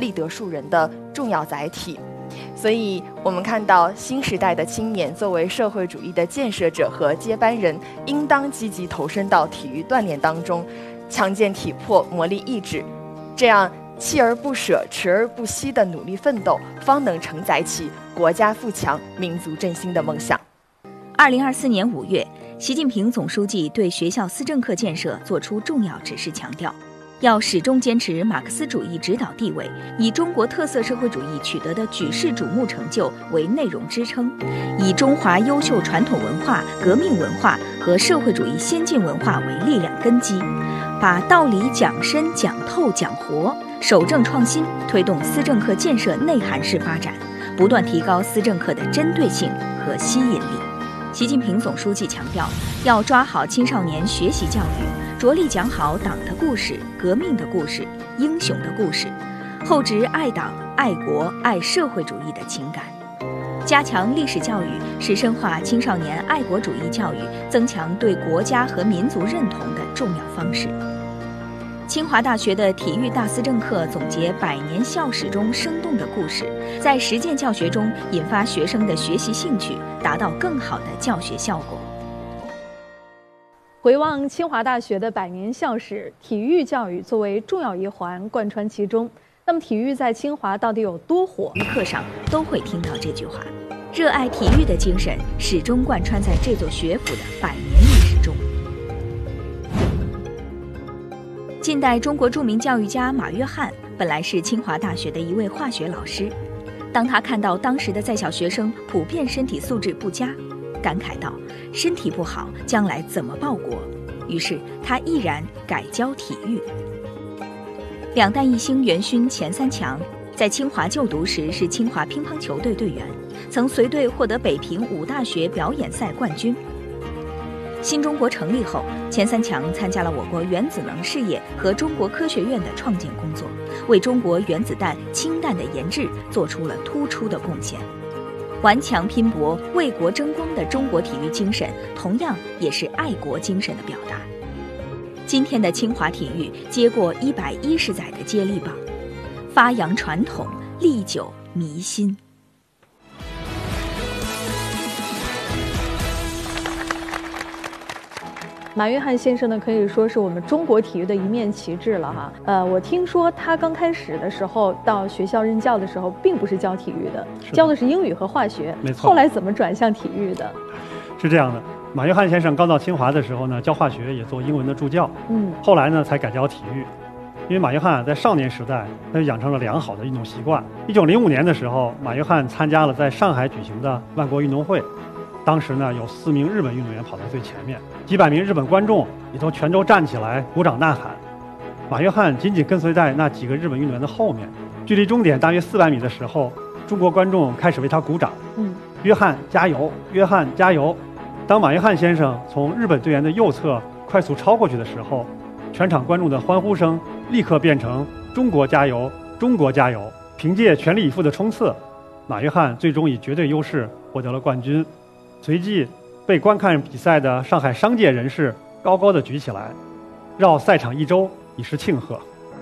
立德树人的重要载体。所以我们看到新时代的青年作为社会主义的建设者和接班人，应当积极投身到体育锻炼当中，强健体魄，磨砺意志，这样锲而不舍、持而不息的努力奋斗，方能承载起国家富强、民族振兴的梦想。 2024年5月，习近平总书记对学校思政课建设作出重要指示，强调要始终坚持马克思主义指导地位，以中国特色社会主义取得的举世瞩目成就为内容支撑，以中华优秀传统文化、革命文化和社会主义先进文化为力量根基，把道理讲深、讲透、讲活，守正创新，推动思政课建设内涵式发展，不断提高思政课的针对性和吸引力。习近平总书记强调，要抓好青少年学习教育，着力讲好党的故事、革命的故事、英雄的故事，厚植爱党、爱国、爱社会主义的情感，加强历史教育是深化青少年爱国主义教育、增强对国家和民族认同的重要方式。清华大学的体育大思政课总结100年校史中生动的故事，在实践教学中引发学生的学习兴趣，达到更好的教学效果。 回望清华大学的100年校史，体育教育作为重要一环贯穿其中。那么，体育在清华到底有多火？ 课上都会听到这句话，热爱体育的精神始终贯穿在这座学府的100年历史中。近代中国著名教育家马约翰本来是清华大学的一位化学老师，当他看到当时的在校学生普遍身体素质不佳，感慨道：身体不好，将来怎么报国？于是他毅然改教体育。两弹一星元勋钱三强在清华就读时是清华乒乓球队队员，曾随队获得北平5大学表演赛冠军。新中国成立后，钱三强参加了我国原子能事业和中国科学院的创建工作，为中国原子弹、氢弹的研制做出了突出的贡献。顽强拼搏、为国争光的中国体育精神，同样也是爱国精神的表达。今天的清华体育接过110载的接力棒，发扬传统，历久弥新。 马约翰先生呢，可以说是我们中国体育的一面旗帜了哈。我听说他刚开始的时候到学校任教的时候，并不是教体育的，教的是英语和化学。 没错。 后来怎么转向体育的？ 是这样的，马约翰先生刚到清华的时候呢，教化学也做英文的助教。后来呢才改教体育。因为马约翰在少年时代，他就养成了良好的运动习惯。1905年的时候，马约翰参加了在上海举行的万国运动会。当时呢，有4名日本运动员跑在最前面，几百名日本观众也都全都站起来鼓掌呐喊。马约翰紧紧跟随在那几个日本运动员的后面，距离终点大约400米的时候，中国观众开始为他鼓掌。约翰加油，约翰加油！当马约翰先生从日本队员的右侧快速超过去的时候，全场观众的欢呼声立刻变成中国加油，中国加油！凭借全力以赴的冲刺，马约翰最终以绝对优势获得了冠军。随即被观看比赛的上海商界人士高高的举起来，绕赛场1周以示庆贺。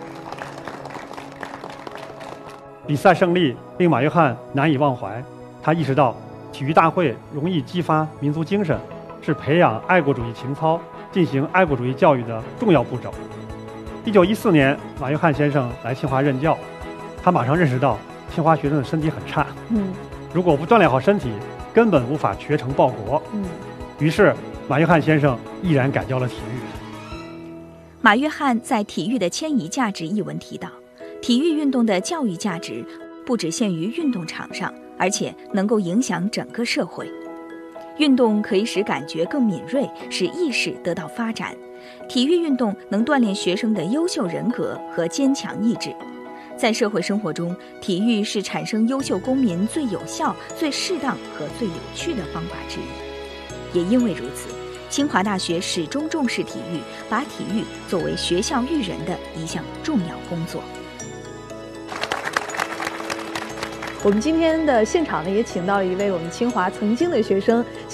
比赛胜利令马约翰难以忘怀，他意识到体育大会容易激发民族精神，是培养爱国主义情操、进行爱国主义教育的重要步骤。1914年，马约翰先生来清华任教，他马上认识到清华学生的身体很差，如果不锻炼好身体，根本无法学成报国。于是马约翰先生毅然改教了体育。 马约翰在《体育的迁移价值》一文提到，体育运动的教育价值不只限于运动场上，而且能够影响整个社会。运动可以使感觉更敏锐，使意识得到发展。体育运动能锻炼学生的优秀人格和坚强意志。在社会生活中，体育是产生优秀公民最有效、最适当和最有趣的方法之一。也因为如此，清华大学始终重视体育，把体育作为学校育人的一项重要工作。 我们今天的现场呢，也请到了一位我们清华曾经的学生。